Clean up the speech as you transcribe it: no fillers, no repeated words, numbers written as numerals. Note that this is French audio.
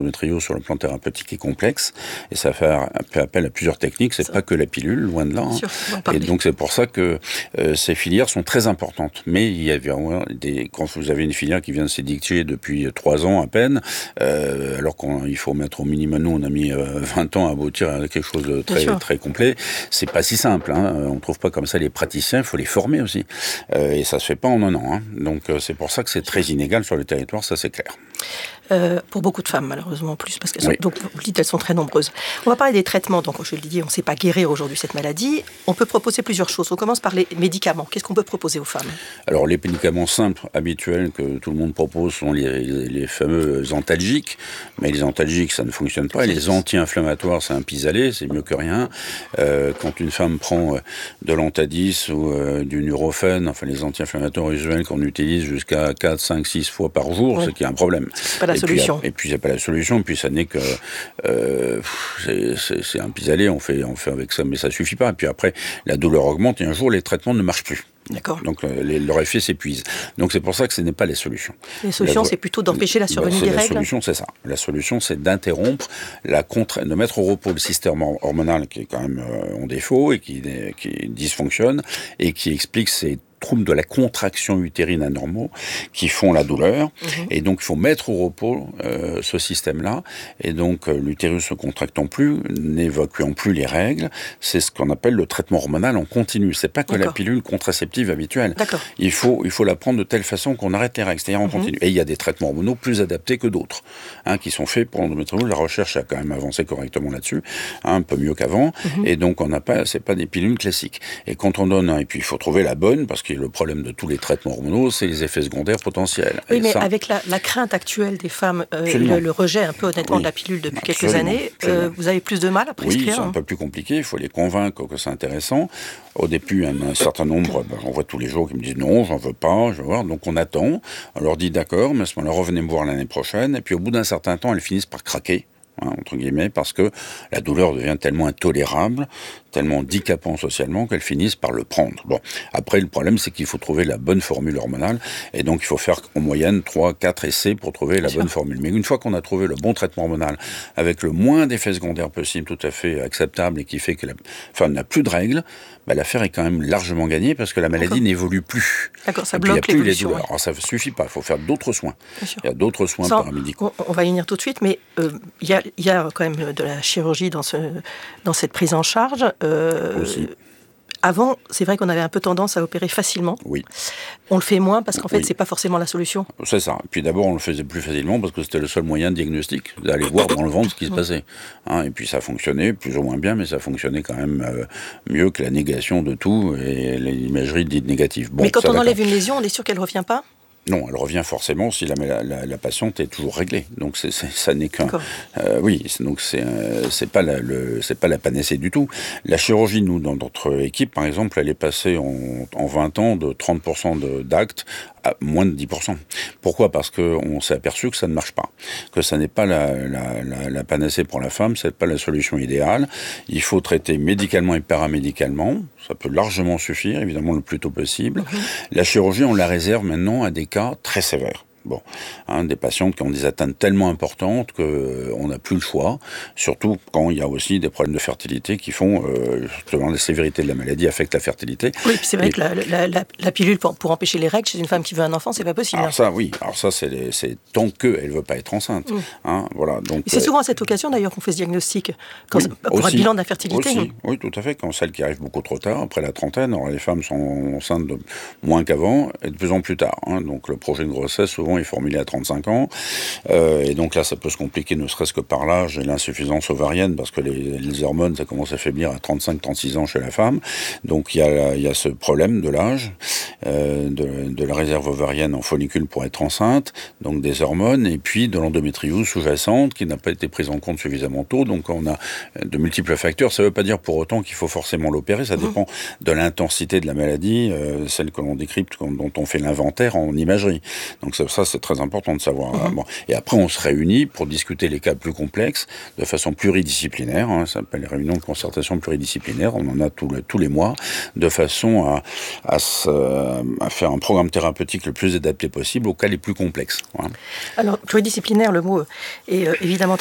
l'endométriose sur le plan thérapeutique est complexe et ça fait appel à plusieurs techniques. C'est pas que la pilule, loin de là. Sûr, Et donc c'est pour ça que ces filières sont très importantes. Mais il y a quand vous avez une filière qui vient de s'édicter depuis 3 ans à peine, alors qu'il faut mettre au minimum, nous on a mis 20 ans à aboutir à quelque chose de très complet. C'est pas si simple. On trouve pas comme ça les praticiens. Il faut les former aussi. Et ça se fait pas en un an. Donc c'est pour ça que c'est très inégal sur le territoire. Ça c'est clair. Pour beaucoup de femmes, malheureusement, en plus, parce qu'elles sont, donc, vous dites, elles sont très nombreuses. On va parler des traitements. Donc, je le dis, on ne sait pas guérir aujourd'hui cette maladie. On peut proposer plusieurs choses. On commence par les médicaments. Qu'est-ce qu'on peut proposer aux femmes ? Alors, les médicaments simples, habituels, que tout le monde propose, sont les fameux antalgiques. Mais les antalgiques, ça ne fonctionne pas. Et les anti-inflammatoires, c'est un pis-aller, c'est mieux que rien. Quand une femme prend de l'Antadis ou du Nurofen, enfin les anti-inflammatoires usuels qu'on utilise jusqu'à 4, 5, 6 fois par jour, c'est qu'il y a un problème. C'est pas la solution. Et puis c'est pas la solution. Et puis ça n'est que c'est un pis-aller. On fait avec ça, mais ça suffit pas. Et puis après, la douleur augmente et un jour les traitements ne marchent plus. D'accord. Donc leur effet s'épuise. Donc c'est pour ça que ce n'est pas les solutions. Les solutions, c'est plutôt d'empêcher la survenue des règles. La solution, c'est ça. La solution, c'est d'interrompre de mettre au repos le système hormonal qui est quand même en défaut et qui dysfonctionne et qui explique ces troubles de la contraction utérine anormaux qui font la douleur. Et donc, il faut mettre au repos ce système-là. Et donc, l'utérus ne contractant plus, n'évacuant plus les règles, c'est ce qu'on appelle le traitement hormonal en continu. C'est pas que la pilule contraceptive habituelle. Il faut la prendre de telle façon qu'on arrête les règles, c'est-à-dire en continu. Et il y a des traitements hormonaux plus adaptés que d'autres, qui sont faits pour l'endométriose. La recherche a quand même avancé correctement là-dessus, un peu mieux qu'avant. Et donc, c'est pas des pilules classiques. Et quand on donne, et puis il faut trouver la bonne, parce que le problème de tous les traitements hormonaux, c'est les effets secondaires potentiels. Oui, mais avec la crainte actuelle des femmes, le rejet un peu honnêtement de la pilule depuis quelques années, vous avez plus de mal à prescrire. Oui, c'est un peu plus compliqué, il faut les convaincre que c'est intéressant. Au début, un certain nombre, on voit tous les jours qui me disent non, j'en veux pas, je veux voir. Donc on attend, on leur dit d'accord, mais à ce moment-là, revenez me voir l'année prochaine. Et puis au bout d'un certain temps, elles finissent par craquer. Entre guillemets, parce que la douleur devient tellement intolérable, tellement handicapant socialement qu'elles finissent par le prendre. Bon, après, le problème, c'est qu'il faut trouver la bonne formule hormonale, et donc il faut faire en moyenne 3-4 essais pour trouver la bonne formule. Mais une fois qu'on a trouvé le bon traitement hormonal, avec le moins d'effets secondaires possible, tout à fait acceptable, et qui fait que la femme n'a plus de règles, l'affaire est quand même largement gagnée, parce que la maladie n'évolue plus. D'accord, ça bloque l'évolution. Les douleurs. Alors ça ne suffit pas, il faut faire d'autres soins. Il y a d'autres soins paramédicaux. On va y venir tout de suite, mais il y a quand même de la chirurgie dans cette prise en charge. Aussi. Avant, c'est vrai qu'on avait un peu tendance à opérer facilement. Oui. On le fait moins parce qu'en fait, c'est pas forcément la solution. C'est ça. Et puis d'abord, on le faisait plus facilement parce que c'était le seul moyen de diagnostic, d'aller voir dans le ventre ce qui se passait. Et puis ça fonctionnait plus ou moins bien, mais ça fonctionnait quand même mieux que la négation de tout et l'imagerie dite négative. Bon, mais quand on enlève une lésion, on est sûr qu'elle ne revient pas ? Non, elle revient forcément si la patiente est toujours réglée. Donc ça n'est qu'un. Donc c'est pas la panacée du tout. La chirurgie, nous, dans notre équipe, par exemple, elle est passée en 20 ans de 30% d'actes à moins de 10%. Pourquoi ? Parce qu'on s'est aperçu que ça ne marche pas, que ça n'est pas la panacée pour la femme, c'est pas la solution idéale. Il faut traiter médicalement et paramédicalement. Ça peut largement suffire, évidemment, le plus tôt possible. La chirurgie, on la réserve maintenant à des cas très sévères. Bon, des patientes qui ont des atteintes tellement importantes qu'on n'a plus le choix, surtout quand il y a aussi des problèmes de fertilité qui font, justement, la sévérité de la maladie affecte la fertilité. Oui, c'est vrai que la pilule pour empêcher les règles chez une femme qui veut un enfant, c'est pas possible. Alors ça, c'est tant qu'elle ne veut pas être enceinte. Voilà, donc, c'est souvent à cette occasion, d'ailleurs, qu'on fait ce diagnostic, pour un bilan d'infertilité. Oui, tout à fait, quand celle qui arrive beaucoup trop tard, après la trentaine, alors les femmes sont enceintes de moins qu'avant, et de plus en plus tard. Donc le projet de grossesse, souvent, est formulé à 35 ans. Et donc là, ça peut se compliquer, ne serait-ce que par l'âge et l'insuffisance ovarienne, parce que les hormones, ça commence à faiblir à 35-36 ans chez la femme. Donc il y a ce problème de l'âge, de la réserve ovarienne en follicule pour être enceinte, donc des hormones, et puis de l'endométriose sous-jacente qui n'a pas été prise en compte suffisamment tôt. Donc on a de multiples facteurs. Ça ne veut pas dire pour autant qu'il faut forcément l'opérer. Ça dépend de l'intensité de la maladie, celle que l'on décrypte, dont on fait l'inventaire en imagerie. Donc ça ça, c'est très important de savoir. Bon. Et après, on se réunit pour discuter les cas plus complexes de façon pluridisciplinaire. Ça s'appelle les réunions de concertation pluridisciplinaire. On en a tous les mois, de façon à faire un programme thérapeutique le plus adapté possible aux cas les plus complexes. Alors, pluridisciplinaire, le mot est évidemment